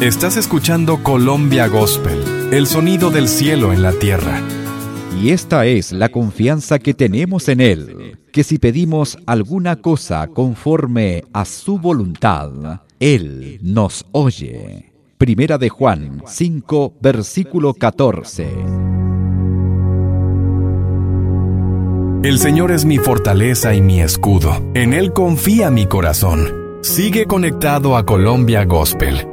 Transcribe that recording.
Estás escuchando Colombia Gospel, el sonido del cielo en la tierra. Y esta es la confianza que tenemos en Él, que si pedimos alguna cosa conforme a su voluntad, Él nos oye. Primera de Juan 5, versículo 14. El Señor es mi fortaleza y mi escudo. En Él confía mi corazón. Sigue conectado a Colombia Gospel